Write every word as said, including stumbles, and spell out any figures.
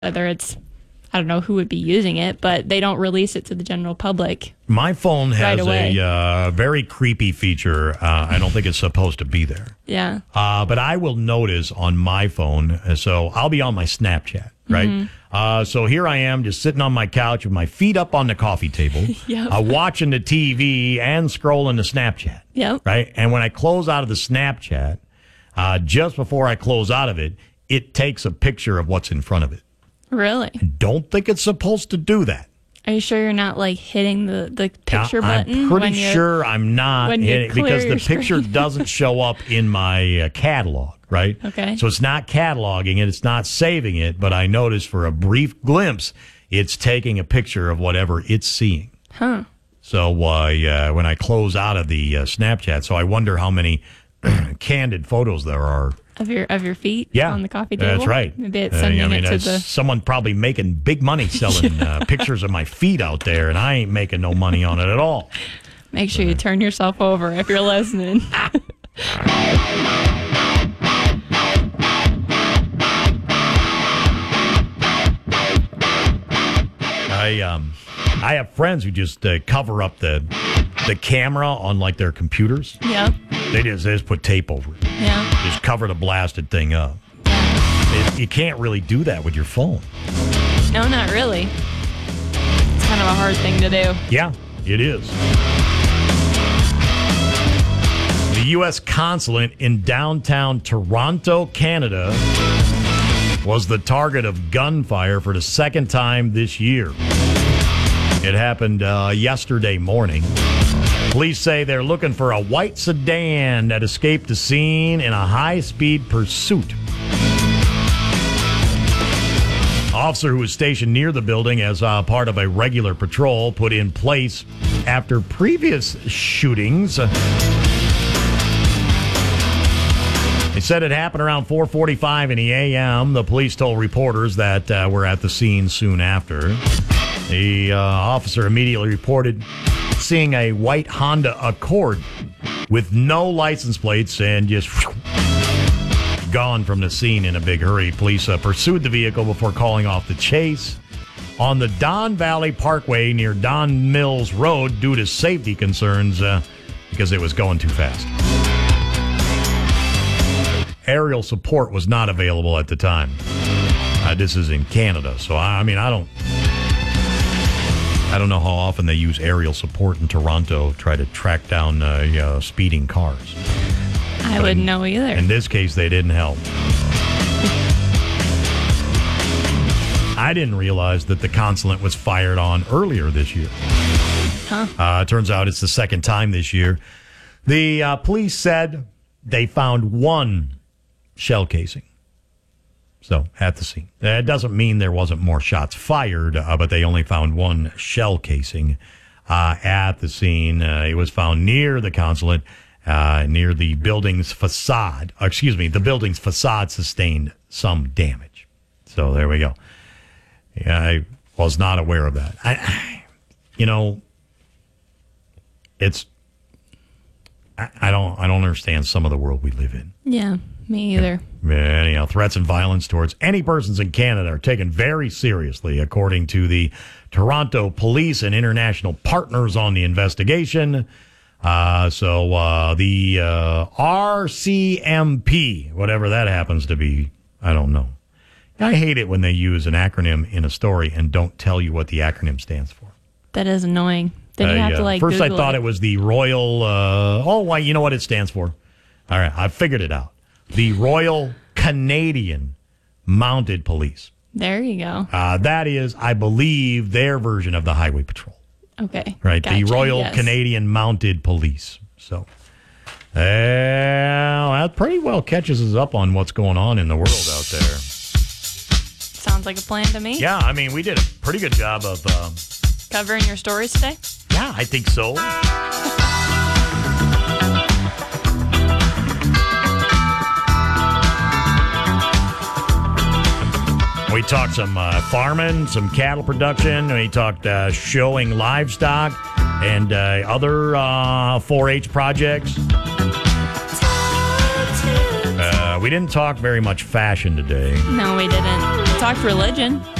whether it's, I don't know who would be using it, but they don't release it to the general public. My phone has right a uh, very creepy feature. Uh, I don't think it's supposed to be there. Yeah. Uh, but I will notice on my phone, uh, so I'll be on my Snapchat, right? Mm-hmm. Uh, so here I am just sitting on my couch with my feet up on the coffee table, yep. uh, watching the T V and scrolling the Snapchat, yep. right? And when I close out of the Snapchat, uh, just before I close out of it, it takes a picture of what's in front of it. Really? I don't think it's supposed to do that. Are you sure you're not like hitting the, the picture now, button? I'm pretty sure I'm not hitting because the screen. picture doesn't show up in my uh, catalog, right? Okay. So it's not cataloging it, it's not saving it, but I noticed for a brief glimpse, it's taking a picture of whatever it's seeing. Huh. So uh, uh, when I close out of the uh, Snapchat, so I wonder how many candid photos there are. Of your of your feet yeah, on the coffee table? That's right. Maybe it's sending uh, I mean, it to uh, the... someone probably making big money selling yeah. uh, pictures of my feet out there, and I ain't making no money on it at all. Make sure you turn yourself over if you're listening. I um, I have friends who just uh, cover up the the camera on like their computers. Yeah. They just, they just put tape over it. Yeah. Just cover the blasted thing up. Yeah. It, you can't really do that with your phone. No, not really. It's kind of a hard thing to do. Yeah, it is. The U S consulate in downtown Toronto, Canada, was the target of gunfire for the second time this year. It happened uh, yesterday morning. Police say they're looking for a white sedan that escaped the scene in a high-speed pursuit. Officer who was stationed near the building as uh, part of a regular patrol put in place after previous shootings. They said it happened around four forty-five in the a m. The police told reporters that uh, were at the scene soon after. The uh, officer immediately reported seeing a white Honda Accord with no license plates and just whew, gone from the scene in a big hurry. Police uh, pursued the vehicle before calling off the chase on the Don Valley Parkway near Don Mills Road due to safety concerns uh, because it was going too fast. Aerial support was not available at the time. Uh, this is in Canada, so I, I mean, I don't... I don't know how often they use aerial support in Toronto to try to track down uh, you know, speeding cars. I but wouldn't in, know either. In this case, they didn't help. I didn't realize that the consulate was fired on earlier this year. Huh. Uh, it turns out it's the second time this year. The uh, police said they found one shell casing. So, at the scene. That doesn't mean there wasn't more shots fired, uh, but they only found one shell casing uh, at the scene. Uh, it was found near the consulate, uh, near the building's facade. Uh, excuse me, the building's facade sustained some damage. So, there we go. Yeah, I was not aware of that. I, I you know, it's, I, I don't, I don't understand some of the world we live in. Yeah. Me either. Anyhow, threats and violence towards any persons in Canada are taken very seriously, according to the Toronto Police and international partners on the investigation. Uh, so uh, the uh, R C M P, whatever that happens to be, I don't know. I hate it when they use an acronym in a story and don't tell you what the acronym stands for. That is annoying. Then you uh, have yeah. to like First Google I thought it. it was the Royal, uh, oh, why, you know what it stands for? All right, I figured it out. The Royal Canadian Mounted Police. There you go. Uh, that is, I believe, their version of the Highway Patrol. Okay. Right, Gotcha. the Royal yes. Canadian Mounted Police. So, uh, that pretty well catches us up on what's going on in the world out there. Sounds like a plan to me. Yeah, I mean, we did a pretty good job of... Uh, Covering your stories today? Yeah, I think so. We talked some uh, farming, some cattle production. We talked uh, showing livestock and uh, other uh, four H projects. Uh, we didn't talk very much fashion today. No, we didn't. talked religion.